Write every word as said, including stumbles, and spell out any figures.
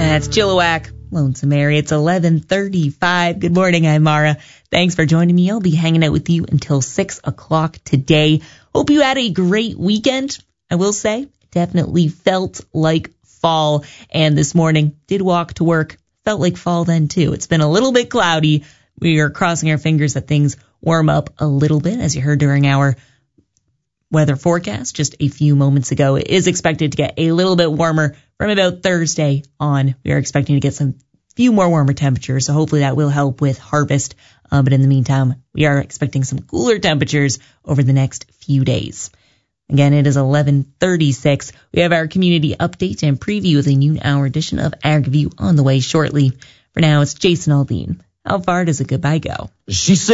That's Chilliwack, Lonesome Mary. It's eleven thirty-five. Good morning, I'm Mara. Thanks for joining me. I'll be hanging out with you until six o'clock today. Hope you had a great weekend. I will say, it definitely felt like fall. And this morning, did walk to work. Felt like fall then, too. It's been a little bit cloudy. We are crossing our fingers that things warm up a little bit, as you heard during our weather forecast just a few moments ago. It is expected to get a little bit warmer from about Thursday on. We are expecting to get some few more warmer temperatures, so hopefully that will help with harvest. Uh, but in the meantime, we are expecting some cooler temperatures over the next few days. Again, it is eleven thirty-six. We have our community update and preview of the noon hour edition of AgView on the way shortly. For now, it's Jason Aldean. How far does a goodbye go? She said